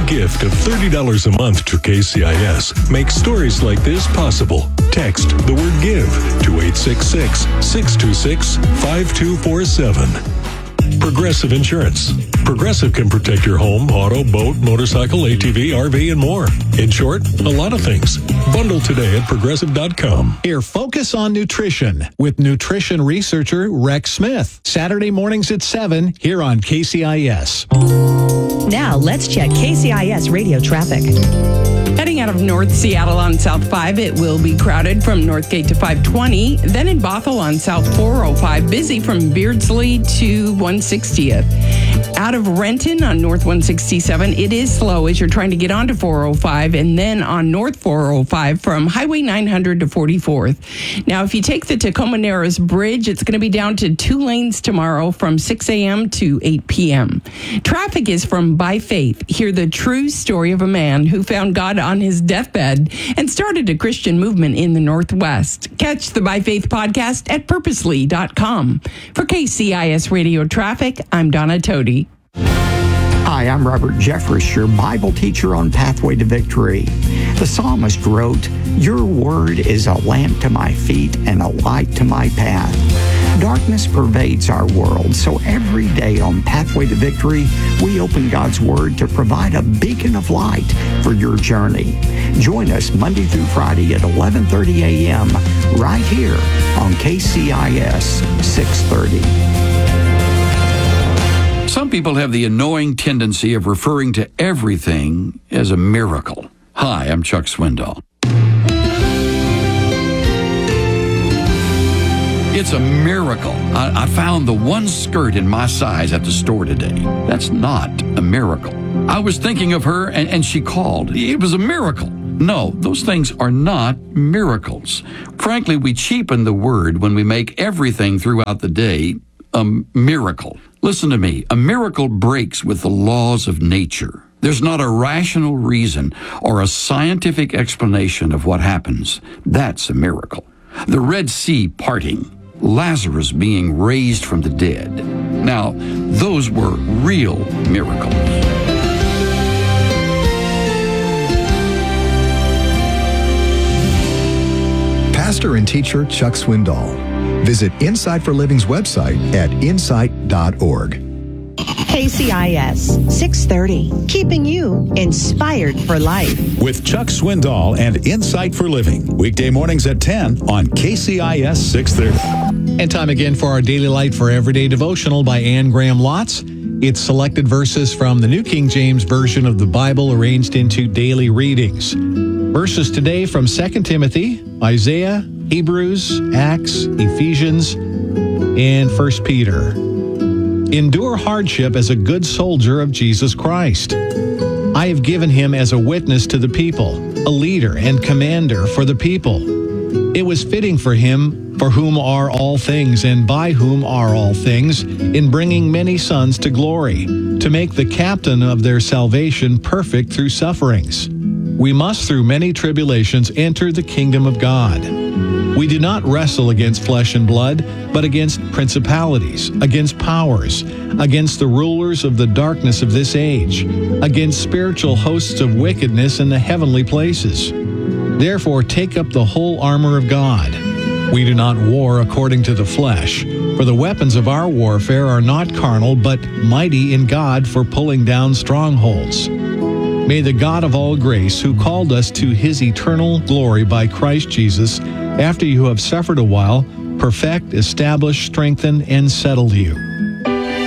gift of $30 a month to KCIS makes stories like this possible. Text the word GIVE to 866-626-5247. Progressive Insurance. Progressive can protect your home, auto, boat, motorcycle, ATV, RV, and more. In short, a lot of things. Bundle today at Progressive.com. Here, Focus on Nutrition with nutrition researcher Rex Smith. Saturday mornings at 7 here on KCIS. Now, let's check KCIS radio traffic. Heading out of North Seattle on South 5, it will be crowded from Northgate to 520. Then in Bothell on South 405, busy from Beardsley to 160th. Out of Renton on North 167, it is slow as you're trying to get onto 405, and then on North 405 from Highway 900 to 44th. Now, if you take the Tacoma Narrows Bridge, it's going to be down to 2 lanes tomorrow from 6 a.m. to 8 p.m. Traffic is from By Faith. Hear the true story of a man who found God on his deathbed and started a Christian movement in the Northwest. Catch the By Faith podcast at purposely.com. For KCIS Radio Traffic, I'm Donna Tody. Hi, I'm Robert Jeffress, your Bible teacher on Pathway to Victory. The psalmist wrote, "Your word is a lamp to my feet and a light to my path." Darkness pervades our world, so every day on Pathway to Victory, we open God's Word to provide a beacon of light for your journey. Join us Monday through Friday at 11:30 a.m. right here on KCIS 630. Some people have the annoying tendency of referring to everything as a miracle. Hi, I'm Chuck Swindoll. It's a miracle. I found the one skirt in my size at the store today. That's not a miracle. I was thinking of her and she called. It was a miracle. No, those things are not miracles. Frankly, we cheapen the word when we make everything throughout the day a miracle. Listen to me. A miracle breaks with the laws of nature. There's not a rational reason or a scientific explanation of what happens. That's a miracle. The Red Sea parting, Lazarus being raised from the dead. Now, those were real miracles. Pastor and teacher Chuck Swindoll. Visit Insight for Living's website at insight.org. KCIS 630, keeping you inspired for life. With Chuck Swindoll and Insight for Living. Weekday mornings at 10 on KCIS 630. And time again for our Daily Light for Everyday devotional by Anne Graham Lotz. It's selected verses from the New King James Version of the Bible arranged into daily readings. Verses today from 2 Timothy, Isaiah, Hebrews, Acts, Ephesians, and 1 Peter. Endure hardship as a good soldier of Jesus Christ. I have given him as a witness to the people, a leader and commander for the people. It was fitting for him, for whom are all things and by whom are all things, in bringing many sons to glory, to make the captain of their salvation perfect through sufferings. We must through many tribulations enter the kingdom of God. We do not wrestle against flesh and blood, but against principalities, against powers, against the rulers of the darkness of this age, against spiritual hosts of wickedness in the heavenly places. Therefore, take up the whole armor of God. We do not war according to the flesh, for the weapons of our warfare are not carnal, but mighty in God for pulling down strongholds. May the God of all grace, who called us to his eternal glory by Christ Jesus, after you have suffered a while, perfect, establish, strengthen, and settle you.